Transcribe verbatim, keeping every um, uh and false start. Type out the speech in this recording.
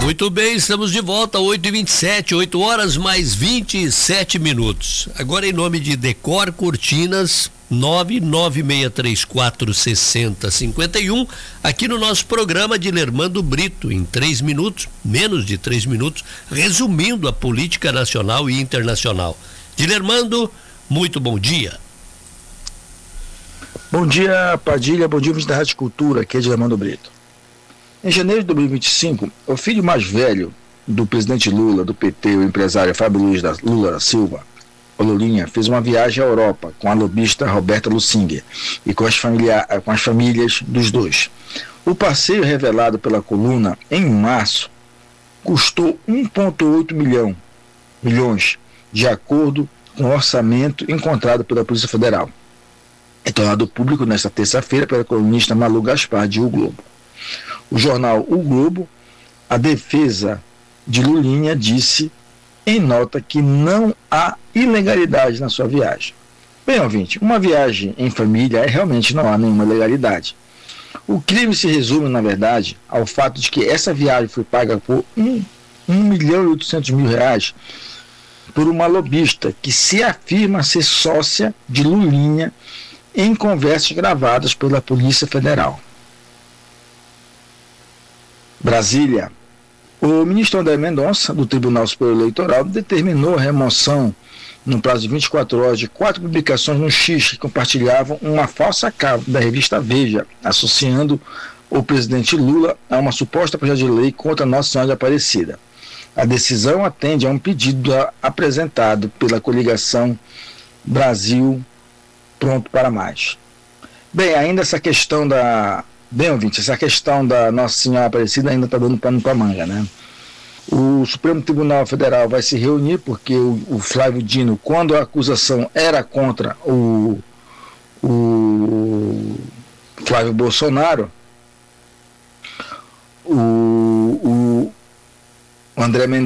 Muito bem, estamos de volta, oito e vinte e sete, oito horas mais vinte e sete minutos. Agora, em nome de Decor Cortinas, nove nove seis três quatro seis zero cinco um, aqui no nosso programa de Lermando Brito, em três minutos, menos de três minutos, resumindo a política nacional e internacional. Dilermando, muito bom dia. Bom dia, Padilha, bom dia, ouvinte da Rádio Cultura, aqui é Dilermando Brito. Em janeiro de dois mil e vinte e cinco, o filho mais velho do presidente Lula, do P T, o empresário Fábio Luiz da Lula da Silva, o Lulinha, fez uma viagem à Europa com a lobista Roberta Lussinger e com as, familia, com as famílias dos dois. O passeio revelado pela coluna em março custou um vírgula oito milhão, milhões, de acordo com o orçamento encontrado pela Polícia Federal. É tornado público nesta terça-feira pela colunista Malu Gaspar, de O Globo. O jornal O Globo, a defesa de Lulinha disse em nota que não há ilegalidade na sua viagem. Bem, ouvinte, uma viagem em família realmente não há nenhuma ilegalidade. O crime se resume, na verdade, ao fato de que essa viagem foi paga por um, um milhão e oitocentos mil reais por uma lobista que se afirma ser sócia de Lulinha em conversas gravadas pela Polícia Federal. Brasília. O ministro André Mendonça, do Tribunal Superior Eleitoral, determinou a remoção, no prazo de vinte e quatro horas, de quatro publicações no X que compartilhavam uma falsa capa da revista Veja, associando o presidente Lula a uma suposta projeto de lei contra Nossa Senhora de Aparecida. A decisão atende a um pedido apresentado pela coligação Brasil Pronto para Mais. Bem, ainda essa questão da... Bem, ouvinte, essa questão da Nossa Senhora Aparecida ainda está dando pano para manga, né? O Supremo Tribunal Federal vai se reunir porque o, o Flávio Dino, quando a acusação era contra o, o Flávio Bolsonaro, o, o André Mendonça